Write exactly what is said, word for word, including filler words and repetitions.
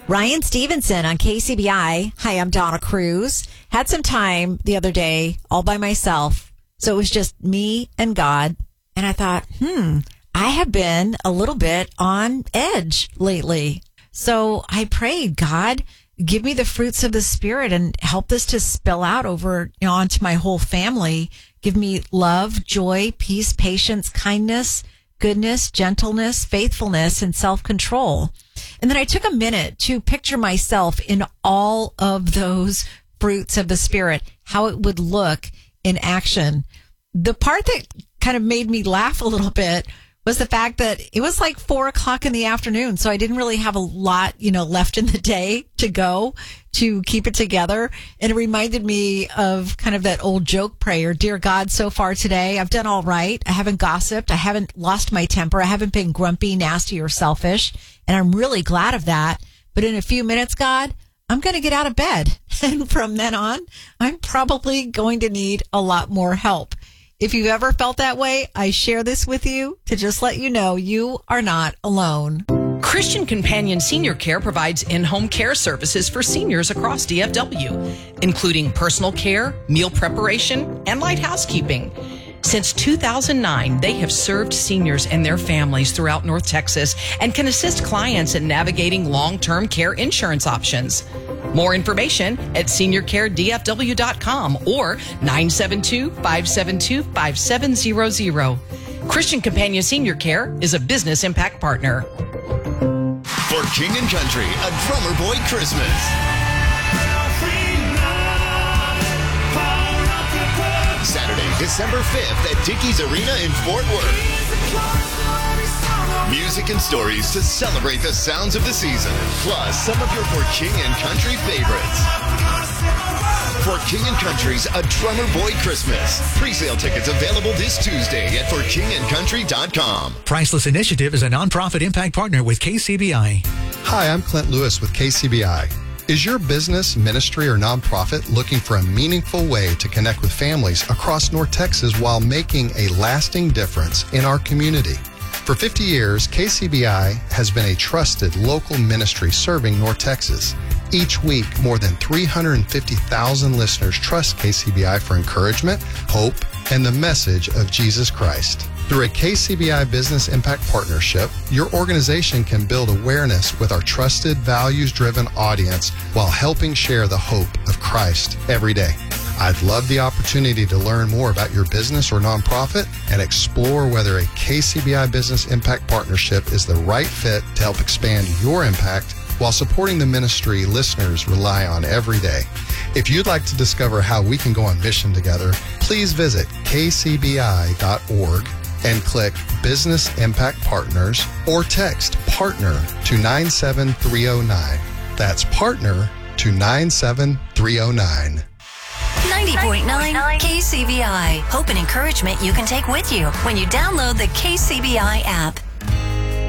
Ryan Stevenson on K C B I. Hi, I'm Donna Cruz. Had some time the other day all by myself. So it was just me and God. And I thought, hmm, I have been a little bit on edge lately. So I prayed, God, give me the fruits of the Spirit and help this to spill out over, you know, onto my whole family. Give me love, joy, peace, patience, kindness, goodness, gentleness, faithfulness, and self-control. And then I took a minute to picture myself in all of those fruits of the Spirit, how it would look in action. The part that kind of made me laugh a little bit was the fact that it was like four o'clock in the afternoon. So I didn't really have a lot, you know, left in the day to go to keep it together. And it reminded me of kind of that old joke prayer. Dear God, so far today, I've done all right. I haven't gossiped. I haven't lost my temper. I haven't been grumpy, nasty, or selfish. And I'm really glad of that. But in a few minutes, God, I'm going to get out of bed. And from then on, I'm probably going to need a lot more help. If you've ever felt that way, I share this with you to just let you know you are not alone. Christian Companion Senior Care provides in-home care services for seniors across D F W, including personal care, meal preparation, and light housekeeping. Since two thousand nine, they have served seniors and their families throughout North Texas and can assist clients in navigating long-term care insurance options. More information at senior care d f w dot com or nine seven two, five seven two, five seven zero zero. Christian Companion Senior Care is a business impact partner. For King and Country, a Drummer Boy Christmas. Saturday, December fifth at Dickies Arena in Fort Worth. Music and stories to celebrate the sounds of the season, plus some of your For King and Country favorites. For King and Country's A Drummer Boy Christmas. Pre-sale tickets available this Tuesday at for king and country dot com. Priceless Initiative is a nonprofit impact partner with K C B I. Hi, I'm Clint Lewis with K C B I. Is your business, ministry, or nonprofit looking for a meaningful way to connect with families across North Texas while making a lasting difference in our community? For fifty years, K C B I has been a trusted local ministry serving North Texas. Each week, more than three hundred fifty thousand listeners trust K C B I for encouragement, hope, and the message of Jesus Christ. Through a K C B I Business Impact Partnership, your organization can build awareness with our trusted, values-driven audience while helping share the hope of Christ every day. I'd love the opportunity to learn more about your business or nonprofit and explore whether a K C B I Business Impact Partnership is the right fit to help expand your impact while supporting the ministry listeners rely on every day. If you'd like to discover how we can go on mission together, please visit k c b i dot org and click Business Impact Partners or text PARTNER to nine seven three zero nine. That's PARTNER to nine seven three zero nine. ninety point nine K C B I. Hope and encouragement you can take with you when you download the K C B I app.